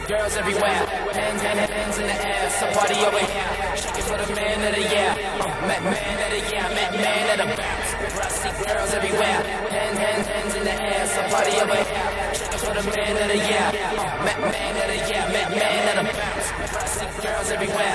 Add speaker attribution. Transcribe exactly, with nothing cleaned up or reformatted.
Speaker 1: girls everywhere. Hands, hands, hands in the air, some party over here. Shake it for the man of the year. Uh, man, man of the year, man, man of the bounce. I see girls everywhere. Hands, hands, hands in the air, some party over here. Shake it for the man of the year. Uh, man, man of the year, man, man of the bounce. I see girls everywhere.